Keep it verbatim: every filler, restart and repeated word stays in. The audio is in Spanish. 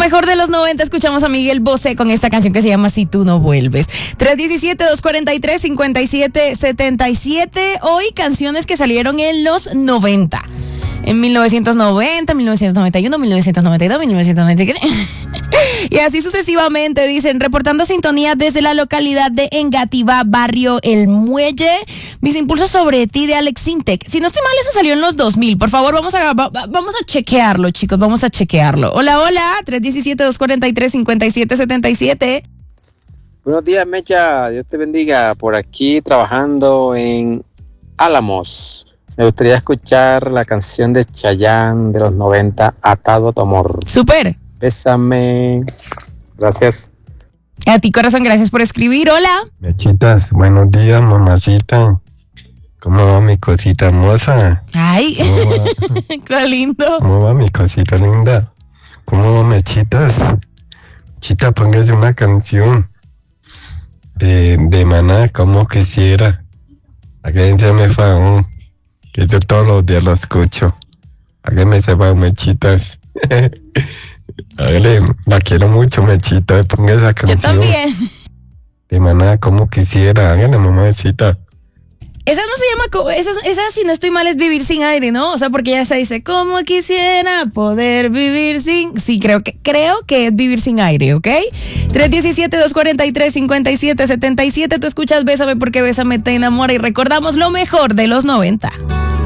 mejor de los noventa, escuchamos a Miguel Bosé con esta canción que se llama Si tú no vuelves. tres uno siete, dos cuatro tres, cinco siete siete siete. Hoy canciones que salieron en los noventa. En mil novecientos noventa, mil novecientos noventa y uno, mil novecientos noventa y dos, mil novecientos noventa y tres. Y así sucesivamente, dicen, reportando sintonía desde la localidad de Engativá, barrio El Muelle. Mis impulsos sobre ti, de Alex Sintek. Si no estoy mal, eso salió en los dos mil. Por favor, vamos a, va, vamos a chequearlo, chicos, vamos a chequearlo. Hola, hola, tres uno siete, dos cuatro tres, cinco siete siete siete. Buenos días, Mecha, Dios te bendiga. Por aquí trabajando en Álamos. Me gustaría escuchar la canción de Chayanne de los noventa, Atado a tu amor. Súper. Bésame. Gracias. A ti, corazón, gracias por escribir. Hola. Mechitas, buenos días, mamacita. ¿Cómo va mi cosita hermosa? Ay, qué lindo. ¿Cómo va mi cosita linda? ¿Cómo va, Mechitas? Chita, póngase una canción de, de Maná, como quisiera. Háganse favor, que yo todos los días lo escucho. Háganme ese favor, Mechitas. Háganle, la quiero mucho, Mechita. Ponga esa canción. Yo también. De Maná, como quisiera. Háganle, mamacita. Esa no se llama, esa, esa si no estoy mal es Vivir sin aire, ¿no? O sea, porque ya se dice, como quisiera poder vivir sin... Sí, creo que creo que es Vivir sin aire, ¿ok? tres uno siete, dos cuatro tres, cinco siete siete siete. Tú escuchas Bésame porque Bésame te enamora y recordamos lo mejor de los noventa.